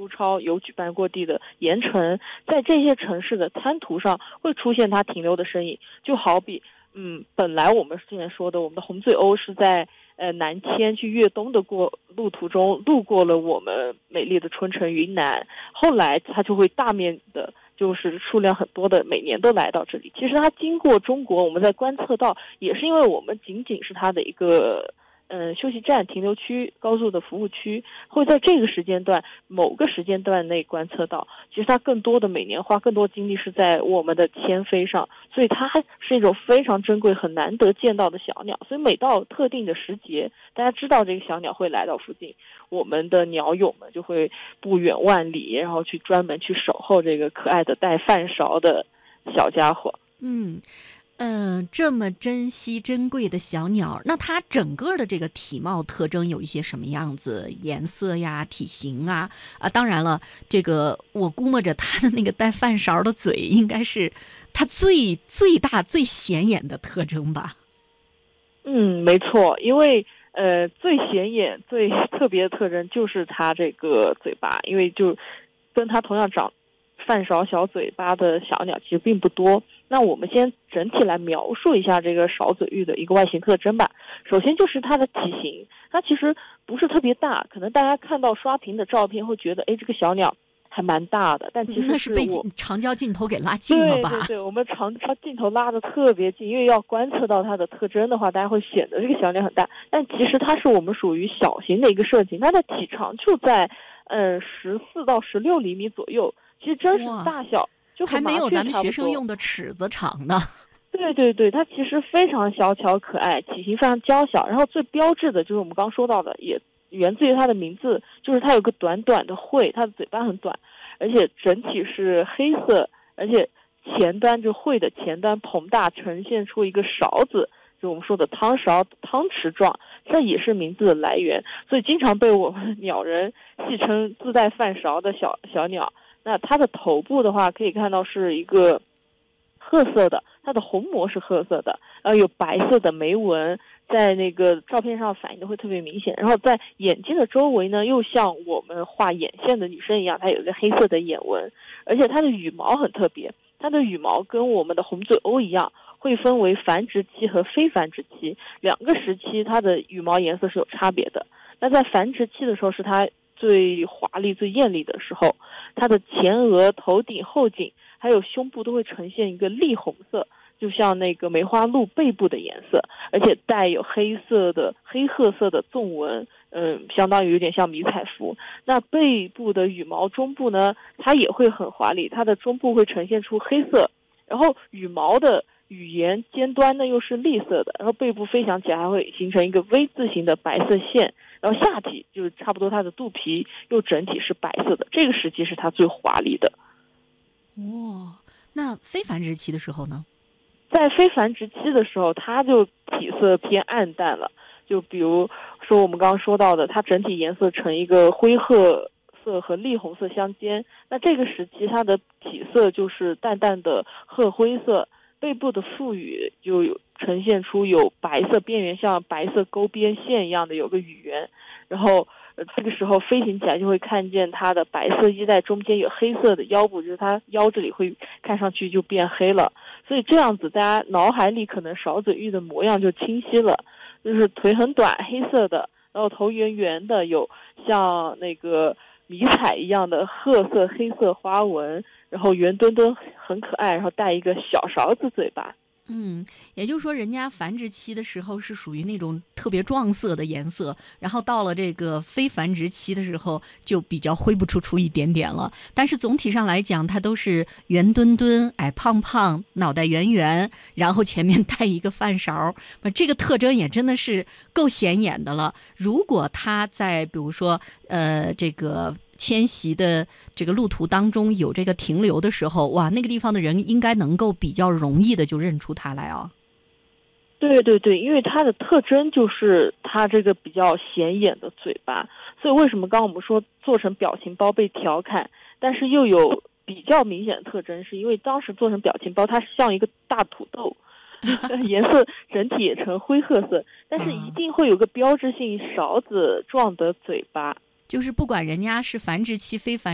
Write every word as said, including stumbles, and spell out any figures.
苏超有举办过地的盐城，在这些城市的滩涂上会出现它停留的身影。就好比，嗯，本来我们之前说的，我们的红嘴鸥是在呃南迁去越冬的过路途中路过了我们美丽的春城云南，后来它就会大面的。就是数量很多的，每年都来到这里。其实它经过中国，我们在观测到，也是因为我们仅仅是它的一个嗯休息站、停留区、高速的服务区，会在这个时间段、某个时间段内观测到。其实它更多的每年花更多精力是在我们的迁飞上，所以它是一种非常珍贵、很难得见到的小鸟。所以每到特定的时节，大家知道这个小鸟会来到附近，我们的鸟友们就会不远万里，然后去专门去守候这个可爱的带饭勺的小家伙。 嗯。呃，这么珍惜珍贵的小鸟，那它整个的这个体貌特征有一些什么样子？颜色呀、体型啊，啊，当然了，这个我估摸着它的那个带饭勺的嘴，应该是它最最大、最显眼的特征吧？ 嗯，没错，因为呃，最显眼、最特别的特征就是它这个嘴巴，因为就跟它同样长饭勺小嘴巴的小鸟其实并不多。那我们先整体来描述一下这个勺嘴鹬的一个外形特征吧。首先就是它的体型，它其实不是特别大，可能大家看到刷屏的照片会觉得，哎，这个小鸟还蛮大的，但其实那是被我长焦镜头给拉近了吧？ 对对对，我们长焦镜头拉得特别近，因为要观测到它的特征的话，大家会显得这个小鸟很大，但其实它是我们属于小型的一个设计，它的体长就在呃十四到十六厘米左右，其实真实大小就和还没有咱们麻雀差不多学生用的尺子长呢。 对对对，它其实非常小巧可爱，体型非常娇小，然后最标志的就是我们刚说到的，也源自于它的名字，就是它有个短短的喙，它的嘴巴很短，而且整体是黑色，而且前端就喙的前端膨大，呈现出一个勺子，就我们说的汤勺汤匙状，这也是名字的来源，所以经常被我们鸟人戏称自带饭勺的小小鸟。那它的头部的话，可以看到是一个褐色的，它的虹膜是褐色的，然后有白色的眉纹，在那个照片上反映的会特别明显。然后在眼睛的周围呢，又像我们画眼线的女生一样，它有一个黑色的眼纹，而且它的羽毛很特别，它的羽毛跟我们的红嘴鸥一样，会分为繁殖期和非繁殖期，两个时期它的羽毛颜色是有差别的。那在繁殖期的时候是它最华丽、最艳丽的时候，它的前额、头顶、后颈还有胸部都会呈现一个栗红色，就像那个梅花鹿背部的颜色，而且带有黑色的黑褐色的纵纹，嗯，相当于有点像迷彩服。那背部的羽毛中部呢，它也会很华丽，它的中部会呈现出黑色，然后羽毛的羽沿尖端呢又是栗色的，然后背部飞翔起来还会形成一个 V 字形的白色线，然后下体就是差不多它的肚皮又整体是白色的，这个时期是它最华丽的。 哦，那非繁殖期的时候呢？ 在非繁殖期的时候，它就体色偏暗淡了。就比如说我们刚刚说到的，它整体颜色呈一个灰褐色和栗红色相间。那这个时期它的体色就是淡淡的褐灰色，背部的腹羽就有呈现出有白色边缘，像白色勾边线一样的有个羽缘，然后呃，这个时候飞行起来就会看见它的白色衣带中间有黑色的腰部，就是它腰这里会看上去就变黑了。所以这样子大家脑海里可能勺嘴鹬的模样就清晰了，就是腿很短，黑色的，然后头圆圆的，有像那个迷彩一样的褐色黑色花纹，然后圆墩墩很可爱，然后带一个小勺子嘴巴。 嗯，也就是说，人家繁殖期的时候是属于那种特别撞色的颜色，然后到了这个非繁殖期的时候，就比较灰不出出一点点了。但是总体上来讲，它都是圆墩墩、矮胖胖、脑袋圆圆，然后前面带一个饭勺，这个特征也真的是够显眼的了。如果它在比如说呃这个迁徙的这个路途当中有这个停留的时候，哇，那个地方的人应该能够比较容易的就认出它来啊。 对对对，因为它的特征就是它这个比较显眼的嘴巴，所以为什么刚刚我们说做成表情包被调侃，但是又有比较明显的特征，是因为当时做成表情包它像一个大土豆，颜色整体也呈灰褐色，但是一定会有个标志性勺子状的嘴巴。 就是不管人家是繁殖期非繁